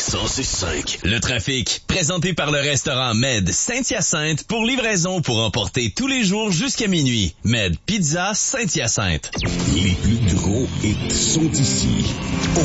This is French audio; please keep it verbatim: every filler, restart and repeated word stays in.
cent six cinq. Le trafic, présenté par le restaurant Med Saint-Hyacinthe pour livraison pour emporter tous les jours jusqu'à minuit. Med Pizza Saint-Hyacinthe. Les plus gros hits sont ici.